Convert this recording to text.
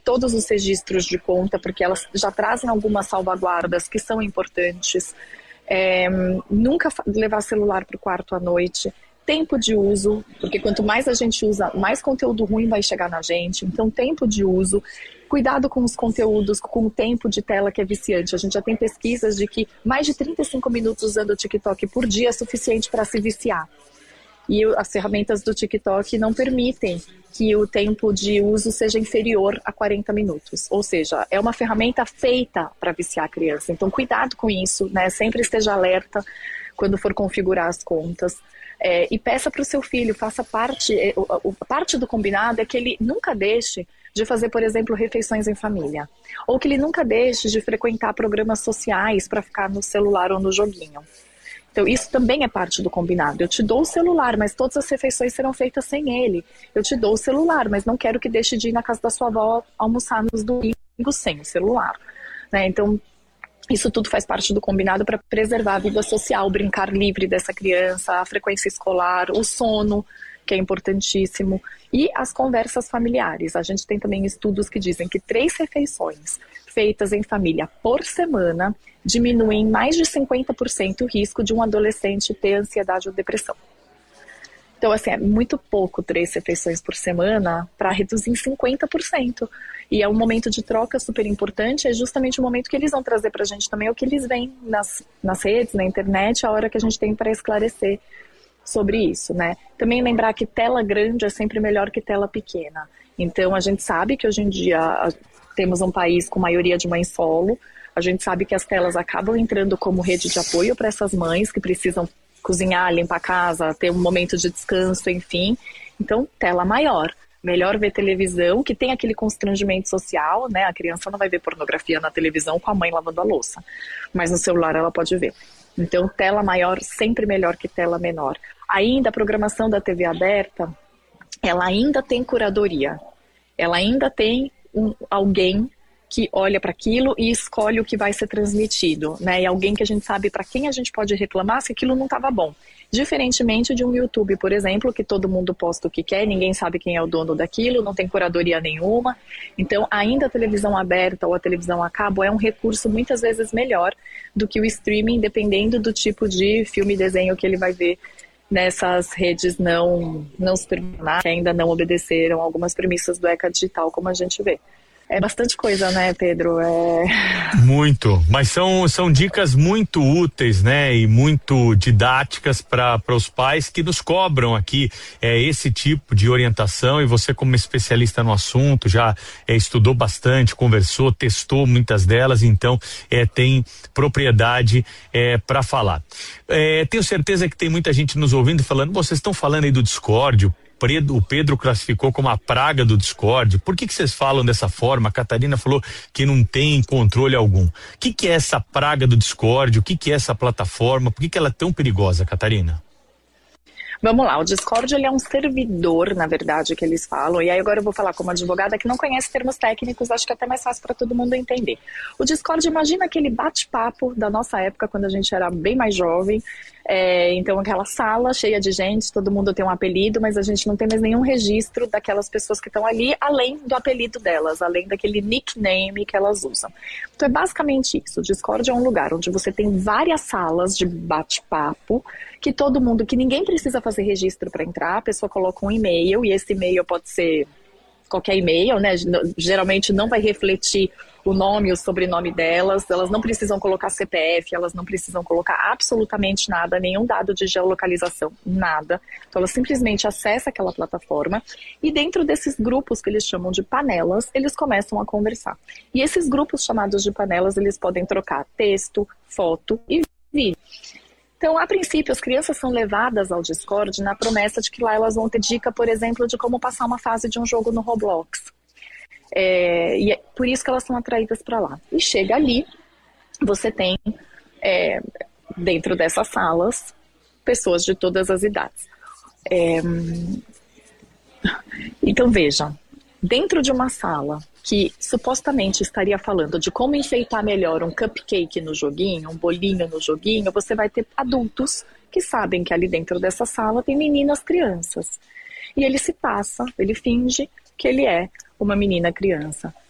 todos os registros de conta, porque elas já trazem algumas salvaguardas que são importantes. Nunca levar celular para o quarto à noite. Tempo de uso, porque quanto mais a gente usa, mais conteúdo ruim vai chegar na gente. Então, tempo de uso. Cuidado com os conteúdos, com o tempo de tela que é viciante. A gente já tem pesquisas de que mais de 35 minutos usando o TikTok por dia é suficiente para se viciar. E as ferramentas do TikTok não permitem que o tempo de uso seja inferior a 40 minutos. Ou seja, é uma ferramenta feita para viciar a criança. Então, cuidado com isso, né? Sempre esteja alerta quando for configurar as contas. E peça para o seu filho, faça parte, parte do combinado é que ele nunca deixe de fazer, por exemplo, refeições em família. Ou que ele nunca deixe de frequentar programas sociais para ficar no celular ou no joguinho. Então, isso também é parte do combinado. Eu te dou o celular, mas todas as refeições serão feitas sem ele. Eu te dou o celular, mas não quero que deixe de ir na casa da sua avó almoçar nos domingos sem o celular. Né? Então, isso tudo faz parte do combinado para preservar a vida social, brincar livre dessa criança, a frequência escolar, o sono, que é importantíssimo, e as conversas familiares. A gente tem também estudos que dizem que 3 refeições feitas em família por semana diminuem mais de 50% o risco de um adolescente ter ansiedade ou depressão. Então, assim, é muito pouco 3 refeições por semana para reduzir em 50%. E é um momento de troca super importante, é justamente o momento que eles vão trazer para a gente também o que eles veem nas redes, na internet, a hora que a gente tem para esclarecer sobre isso, né? Também lembrar que tela grande é sempre melhor que tela pequena. Então, a gente sabe que hoje em dia temos um país com maioria de mães solo, a gente sabe que as telas acabam entrando como rede de apoio para essas mães que precisam cozinhar, limpar a casa, ter um momento de descanso, enfim. Então, tela maior. Melhor ver televisão, que tem aquele constrangimento social, né? A criança não vai ver pornografia na televisão com a mãe lavando a louça, mas no celular ela pode ver. Então, tela maior sempre melhor que tela menor. Ainda a programação da TV aberta, ela ainda tem curadoria. Ela ainda tem alguém que olha para aquilo e escolhe o que vai ser transmitido, né? E alguém que a gente sabe para quem a gente pode reclamar se aquilo não estava bom. Diferentemente de um YouTube, por exemplo, que todo mundo posta o que quer, ninguém sabe quem é o dono daquilo, não tem curadoria nenhuma. Então, ainda a televisão aberta ou a televisão a cabo é um recurso muitas vezes melhor do que o streaming, dependendo do tipo de filme e desenho que ele vai ver nessas redes não supervisionadas, que ainda não obedeceram algumas premissas do ECA digital, como a gente vê. É bastante coisa, né, Pedro? Muito, mas são dicas muito úteis, né, e muito didáticas para os pais que nos cobram aqui esse tipo de orientação, e você, como especialista no assunto, já estudou bastante, conversou, testou muitas delas, então tem propriedade para falar. Tenho certeza que tem muita gente nos ouvindo falando, vocês estão falando aí do Discord, o Pedro classificou como a praga do Discord. Por que vocês falam dessa forma? A Catarina falou que não tem controle algum. O que é essa praga do Discord? O que é essa plataforma? Por que ela é tão perigosa, Catarina? Vamos lá, o Discord ele é um servidor, na verdade, que eles falam, e aí agora eu vou falar como advogada que não conhece termos técnicos, acho que é até mais fácil para todo mundo entender. O Discord, imagina aquele bate-papo da nossa época, quando a gente era bem mais jovem, então aquela sala cheia de gente, todo mundo tem um apelido, mas a gente não tem mais nenhum registro daquelas pessoas que estão ali, além do apelido delas, além daquele nickname que elas usam. Então é basicamente isso, o Discord é um lugar onde você tem várias salas de bate-papo, que todo mundo, que ninguém precisa fazer registro para entrar, a pessoa coloca um e-mail, e esse e-mail pode ser qualquer e-mail, né? Geralmente não vai refletir o nome e o sobrenome delas, elas não precisam colocar CPF, elas não precisam colocar absolutamente nada, nenhum dado de geolocalização, nada. Então elas simplesmente acessam aquela plataforma e dentro desses grupos que eles chamam de panelas, eles começam a conversar. E esses grupos chamados de panelas, eles podem trocar texto, foto e vídeo. Então, a princípio, as crianças são levadas ao Discord na promessa de que lá elas vão ter dica, por exemplo, de como passar uma fase de um jogo no Roblox. E é por isso que elas são atraídas para lá. E chega ali, você tem, dentro dessas salas, pessoas de todas as idades. Então, veja, dentro de uma sala que supostamente estaria falando de como enfeitar melhor um cupcake no joguinho, um bolinho no joguinho, você vai ter adultos que sabem que ali dentro dessa sala tem meninas crianças. E ele se passa, ele finge que ele é uma menina criança.